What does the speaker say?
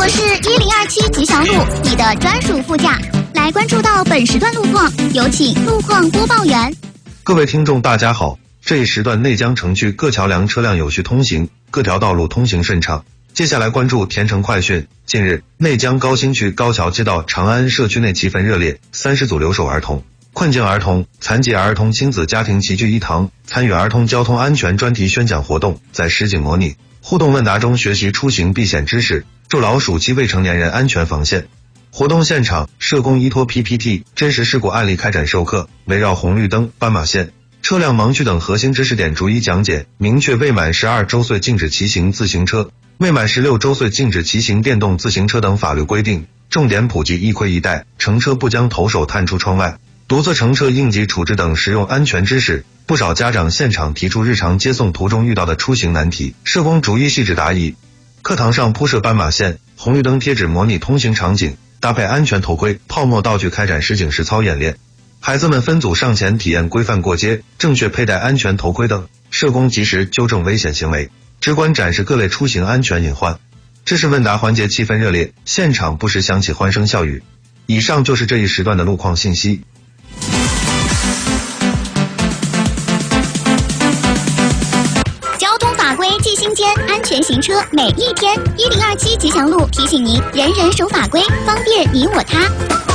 我是1027吉祥路，你的专属副驾。来关注到本时段路况，有请路况播报员。 各位听众大家好，这一时段内江城区各桥梁车辆有序通行，各条道路通行顺畅。接下来关注田城快讯。近日，内江高新区高桥街道长安社区内气氛热烈，30组留守儿童、困境儿童、残疾儿童亲子家庭齐聚一堂，参与儿童交通安全专题宣讲活动，在实景模拟、互动问答中学习出行避险知识，助老暑期未成年人安全防线。活动现场，社工依托 PPT 真实事故案例开展授课，围绕红绿灯、斑马线、车辆盲区等核心知识点逐一讲解，明确未满12周岁禁止骑行自行车、未满16周岁禁止骑行电动自行车等法律规定，重点普及一盔一带、乘车不将头手探出窗外、独自乘车应急处置等实用安全知识。不少家长现场提出日常接送途中遇到的出行难题，社工逐一细致答疑。课堂上铺设斑马线、红绿灯贴纸模拟通行场景，搭配安全头盔、泡沫道具开展实景实操演练。孩子们分组上前体验规范过街、正确佩戴安全头盔等，社工及时纠正危险行为，直观展示各类出行安全隐患。知识问答环节气氛热烈，现场不时响起欢声笑语。以上就是这一时段的路况信息。 交通法规记心间，安全行车每一天。1027吉祥路提醒您，人人守法规，方便你我他。